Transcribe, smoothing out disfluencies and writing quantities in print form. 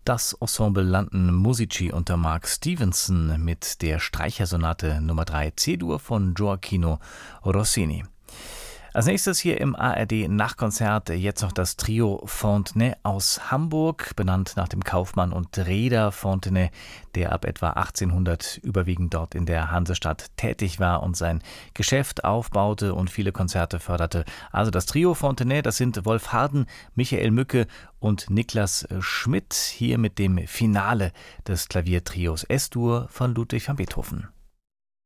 Das Ensemble London Musici unter Mark Stevenson mit der Streichersonate Nummer 3 C-Dur von Gioachino Rossini. Als nächstes hier im ARD-Nachkonzert jetzt noch das Trio Fontenay aus Hamburg, benannt nach dem Kaufmann und Reeder Fontenay, der ab etwa 1800 überwiegend dort in der Hansestadt tätig war und sein Geschäft aufbaute und viele Konzerte förderte. Also das Trio Fontenay, das sind Wolf Harden, Michael Mücke und Niklas Schmidt, hier mit dem Finale des Klaviertrios S-Dur von Ludwig van Beethoven.